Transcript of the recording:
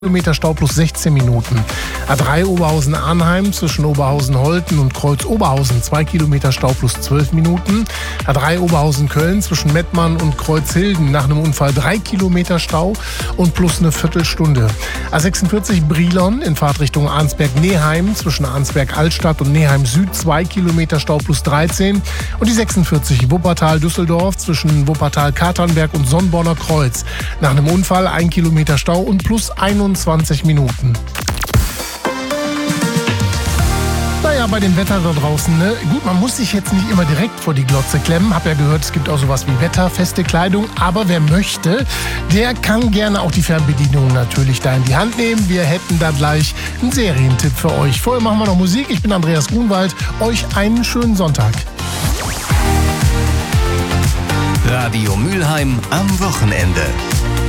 Kilometer Stau plus 16 Minuten. A3 Oberhausen-Arnheim zwischen Oberhausen-Holten und Kreuz-Oberhausen 2 Kilometer Stau plus 12 Minuten. A3 Oberhausen-Köln zwischen Mettmann und Kreuzhilden nach einem Unfall 3 Kilometer Stau und plus eine Viertelstunde. A46 Brilon in Fahrtrichtung Arnsberg-Neheim zwischen Arnsberg-Altstadt und Neheim-Süd 2 Kilometer Stau plus 13. Und die 46 Wuppertal-Düsseldorf zwischen Wuppertal-Katernberg und Sonnborner Kreuz nach einem Unfall 1 Kilometer Stau und plus 21 Minuten. Naja, bei dem Wetter da draußen, ne? Gut, man muss sich jetzt nicht immer direkt vor die Glotze klemmen. Hab ja gehört, es gibt auch sowas wie wetterfeste Kleidung. Aber wer möchte, der kann gerne auch die Fernbedienung natürlich da in die Hand nehmen. Wir hätten da gleich einen Serientipp für euch. Vorher machen wir noch Musik. Ich bin Andreas Grunwald. Euch einen schönen Sonntag. Radio Mülheim am Wochenende.